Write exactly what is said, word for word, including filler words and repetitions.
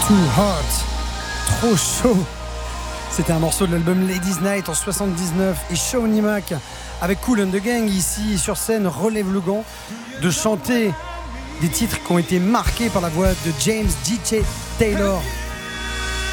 Too Hot, trop chaud. C'était un morceau de l'album Ladies Night en soixante-dix-neuf et Shawnee Mac avec Kool and the Gang ici sur scène relève le gant de chanter des titres qui ont été marqués par la voix de James D J Taylor.